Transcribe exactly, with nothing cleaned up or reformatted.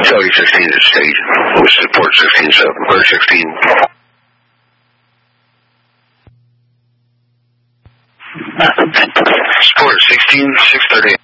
Charlie sixteen at stage. We support sixteen seven. Or sixteen. Support sixteen six thirty.